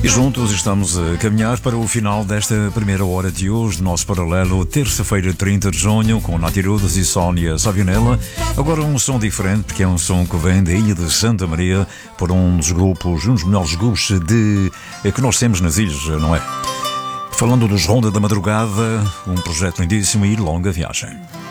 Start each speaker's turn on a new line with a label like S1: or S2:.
S1: E juntos estamos a caminhar para o final desta primeira hora de hoje do nosso paralelo, terça-feira, 30 de junho, com Natirudas e Sónia Savionella. Agora um som diferente, porque é um som que vem da Ilha de Santa Maria, por um dos melhores grupos que nós temos nas ilhas, não é? Falando dos Ronda da Madrugada, um projeto lindíssimo e longa viagem.